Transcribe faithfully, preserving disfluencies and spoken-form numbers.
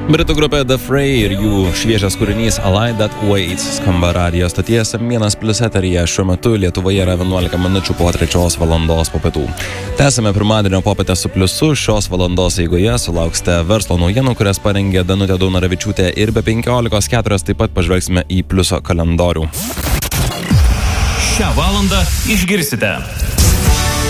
Britų grupė The Fray ir jų šviežias kūrinys A Light That Waits skamba radijo stoties vienas plius eteryje. Šiuo metu Lietuvoje yra vienuolika minučių po trečios valandos po pietų. Tęsime pirmadienio popietę su pliusu. Šios valandos eigoje sulauksite verslo naujienų, kurias parengė Danutė Daunoravičiūtė, ir be penkiolikos keturios taip pat pažvelgsime į pliuso kalendorių. Šią valandą išgirsite.